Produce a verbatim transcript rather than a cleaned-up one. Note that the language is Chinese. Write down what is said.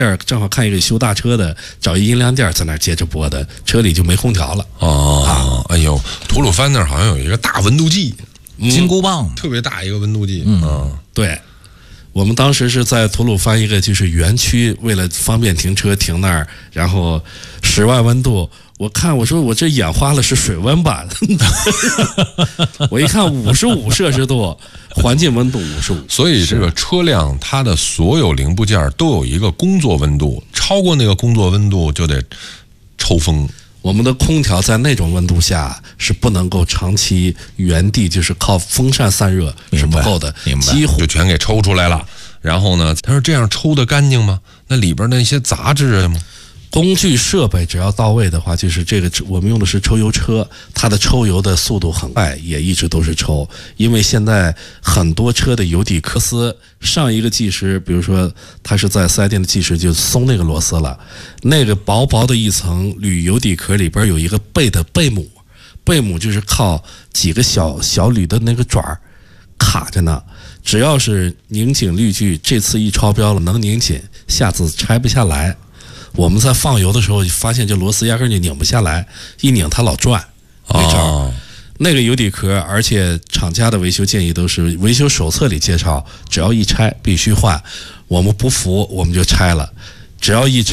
正好看一个修大车的，找一音量店在那儿接着播的，车里就没空调了。 哦，啊、哎呦，吐鲁番那儿好像有一个大温度计， 嗯、 金箍棒， 特别大一个温度计。 嗯， 啊、 对。我们当时是在吐鲁番一个就是园区，为了方便停车停那儿，然后室外温度，我看我说我这眼花了是水温吧？我一看五十五摄氏度，环境温度五十五。 所以这个车辆它的所有零部件都有一个工作温度，超过那个工作温度就得抽风。 我们的空调在那种温度下是不能够长期原地，就是靠风扇散热是不够的，几乎就全给抽出来了。然后呢，他说这样抽得干净吗？那里边那些杂质吗？ 工具设备只要到位的话，就是这个我们用的是抽油车，它的抽油的速度很快，也一直都是抽。因为现在很多车的油底壳丝，上一个技师，比如说他是在四 S 店的技师就松那个螺丝了，那个薄薄的一层铝油底壳里边有一个背的背母，背母就是靠几个小小铝的那个爪儿卡着呢。只要是拧紧滤具，这次一超标了能拧紧，下次拆不下来。我们在放油的时候发现这螺丝压根就拧不下来，一拧它老转，没招。哦、那个油底壳，而且厂家的维修建议都是维修手册里介绍，只要一拆必须换。我们不服，我们就拆了，只要一拆。